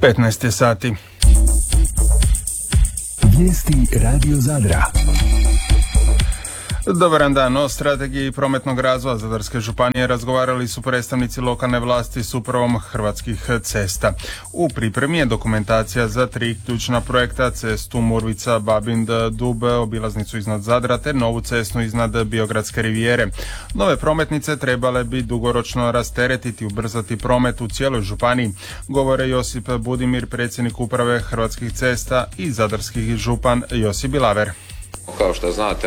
15 je sati. Vijesti Radio Zadra. Dobar dan. O strategiji prometnog razvoja Zadarske županije razgovarali su predstavnici lokalne vlasti s upravom Hrvatskih cesta. U pripremi je dokumentacija za 3 ključna projekta: cestu Murvica-Babind-Dub, obilaznicu iznad Zadra te novu cestu iznad Biogradske rivijere. Nove prometnice trebale bi dugoročno rasteretiti i ubrzati promet u cijeloj županiji, govore Josip Budimir, predsjednik uprave Hrvatskih cesta, i zadarski župan Josip Bilaver. Kao što znate,